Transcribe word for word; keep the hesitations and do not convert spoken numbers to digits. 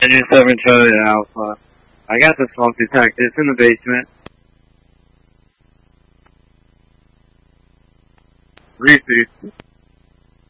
Engine seven Charlie Alpha. I got the smoke detector. It's in the basement. Repeat.